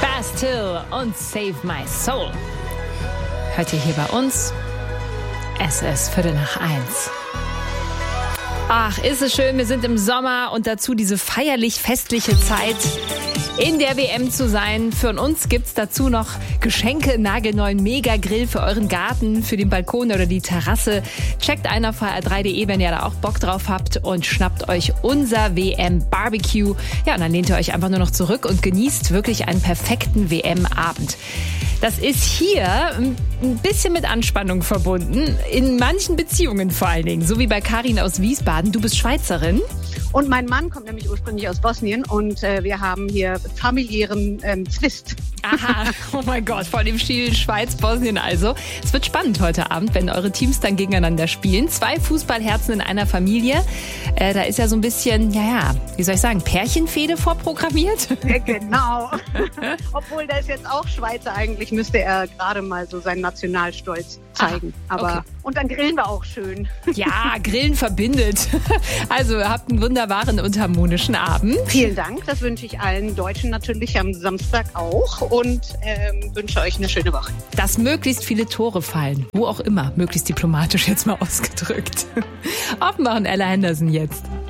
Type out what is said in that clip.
Bastille und Save My Soul. Hört ihr hier bei uns? Es ist 1:15. Ach, ist es schön, wir sind im Sommer und dazu diese feierlich-festliche Zeit, in der WM zu sein. Für uns gibt's dazu noch Geschenke, nagelneuen Mega-Grill für euren Garten, für den Balkon oder die Terrasse. Checkt ein auf hr3.de, wenn ihr da auch Bock drauf habt und schnappt euch unser WM-Barbecue. Ja, und dann lehnt ihr euch einfach nur noch zurück und genießt wirklich einen perfekten WM-Abend. Das ist hier ein bisschen mit Anspannung verbunden, in manchen Beziehungen vor allen Dingen, so wie bei Karin aus Wiesbaden. Du bist Schweizerin. Und mein Mann kommt nämlich ursprünglich aus Bosnien und wir haben hier familiären Zwist. Aha, oh mein Gott, vor dem Spiel Schweiz-Bosnien also. Es wird spannend heute Abend, wenn eure Teams dann gegeneinander spielen. 2 Fußballherzen in einer Familie. Da ist ja so ein bisschen, wie soll ich sagen, Pärchenfehde vorprogrammiert. Ja, genau. Obwohl, der ist jetzt auch Schweizer. Eigentlich müsste er gerade mal so seinen Nationalstolz zeigen. Aber okay. Und dann grillen wir auch schön. Ja, Grillen verbindet. Also ihr habt einen wunderbaren und harmonischen Abend. Vielen Dank. Das wünsche ich allen Deutschen natürlich am Samstag auch und wünsche euch eine schöne Woche. Dass möglichst viele Tore fallen. Wo auch immer. Möglichst diplomatisch jetzt mal ausgedrückt. Aufmachen, Ella Henderson jetzt.